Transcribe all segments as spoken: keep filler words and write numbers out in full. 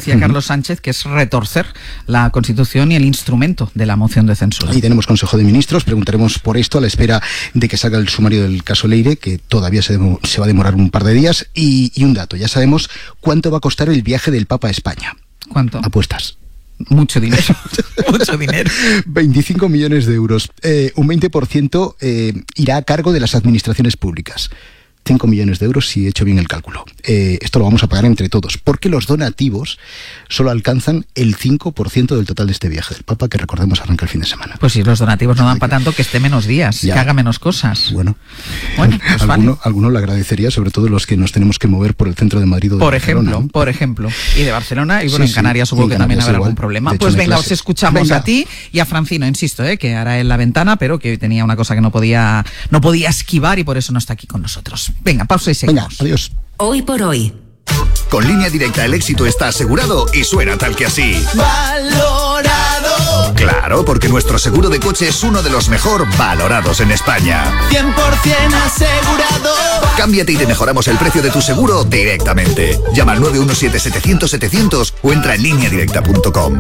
decía uh-huh. Carlos Sánchez, que es retorcer la Constitución y el instrumento de la moción de censura. Ahí tenemos Consejo de Ministros, preguntaremos por esto a la espera de que salga el sumario del caso Leire, que todavía se, demo, se va a demorar un par de días. Y, y un dato, ya sabemos cuánto va a costar el viaje del Papa a España. ¿Cuánto? Apuestas. Mucho dinero, mucho dinero. veinticinco millones de euros. Eh, un veinte por ciento eh, irá a cargo de las administraciones públicas. cinco millones de euros si he hecho bien el cálculo. Eh, esto lo vamos a pagar entre todos, porque los donativos solo alcanzan el cinco por ciento del total de este viaje del Papa, que recordemos arranca el fin de semana. Pues si los donativos no dan para tanto, que esté menos días, ya. que haga menos cosas. Bueno, bueno pues alguno, vale. alguno le agradecería, sobre todo los que nos tenemos que mover por el centro de Madrid o de por Barcelona. Ejemplo, por ejemplo, y de Barcelona, y bueno, sí, en Canarias sí, supongo que también habrá algún problema. De hecho, pues no venga, clases. os escuchamos venga. a ti y a Francino, insisto, eh, que hará en la ventana, pero que tenía una cosa que no podía, no podía esquivar y por eso no está aquí con nosotros. Venga, pausa y seguimos. Venga, adiós. Hoy por hoy. Con Línea Directa el éxito está asegurado y suena tal que así. ¡Valorado! Claro, porque nuestro seguro de coche es uno de los mejor valorados en España. cien por ciento asegurado. Cámbiate y te mejoramos el precio de tu seguro directamente. Llama al nueve uno siete setecientos setecientos o entra en línea directa punto com.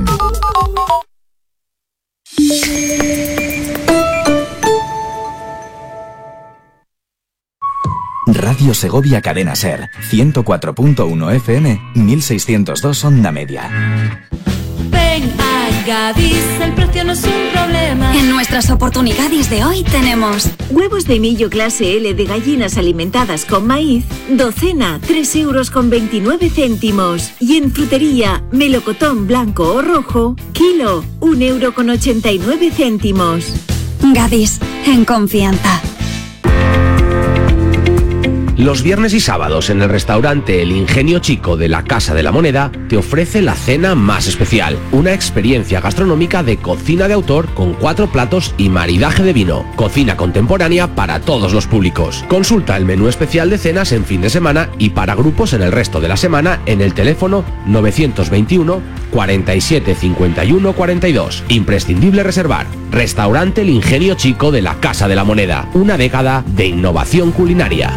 Radio Segovia Cadena Ser, ciento cuatro punto uno F M, mil seiscientos dos Onda Media. Ven a Gadis, el precio no es un problema. En nuestras oportunidades de hoy tenemos huevos de millo clase L de gallinas alimentadas con maíz, docena, tres euros con veintinueve céntimos. Y en frutería, melocotón blanco o rojo, kilo, un euro con ochenta y nueve céntimos. Gadis, en confianza. Los viernes y sábados en el restaurante El Ingenio Chico de la Casa de la Moneda te ofrece la cena más especial, una experiencia gastronómica de cocina de autor con cuatro platos y maridaje de vino, cocina contemporánea para todos los públicos. Consulta el menú especial de cenas en fin de semana y para grupos en el resto de la semana en el teléfono novecientos veintiuno, cuarenta y siete, cincuenta y uno, cuarenta y dos. Imprescindible reservar. Restaurante El Ingenio Chico de la Casa de la Moneda, una década de innovación culinaria.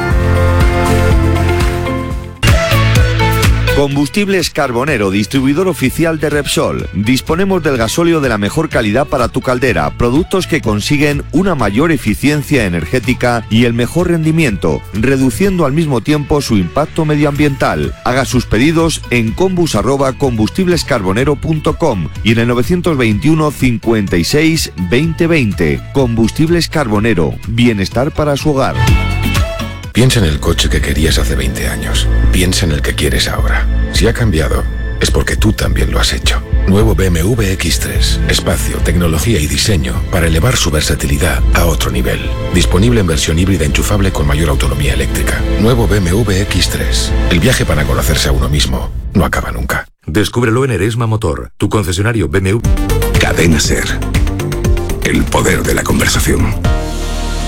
Combustibles Carbonero, distribuidor oficial de Repsol. Disponemos del gasóleo de la mejor calidad para tu caldera, productos que consiguen una mayor eficiencia energética y el mejor rendimiento, reduciendo al mismo tiempo su impacto medioambiental. Haga sus pedidos en combus arroba combustiblescarbonero punto com y en el novecientos veintiuno, cincuenta y seis, veinte veinte. Combustibles Carbonero, bienestar para su hogar. Piensa en el coche que querías hace veinte años. Piensa en el que quieres ahora. Si ha cambiado, es porque tú también lo has hecho. Nuevo B M W X tres. Espacio, tecnología y diseño para elevar su versatilidad a otro nivel. Disponible en versión híbrida enchufable con mayor autonomía eléctrica. Nuevo B M W X tres. El viaje para conocerse a uno mismo no acaba nunca. Descúbrelo en Eresma Motor, tu concesionario B M W. Cadena Ser. El poder de la conversación.